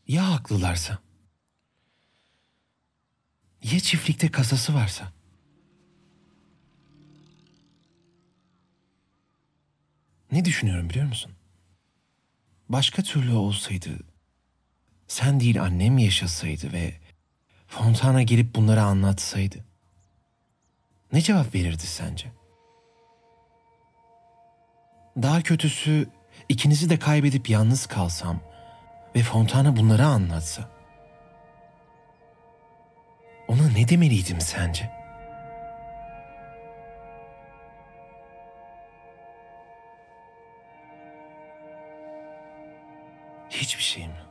Ya haklılarsa? Ya çiftlikte kasası varsa? Ne düşünüyorum biliyor musun? Başka türlü olsaydı, sen değil annem yaşasaydı ve Fontana gelip bunları anlatsaydı, ne cevap verirdi sence? Daha kötüsü, ikinizi de kaybedip yalnız kalsam ve Fontana bunları anlatsa, ona ne demeliydim sence? Hiçbir şey mi?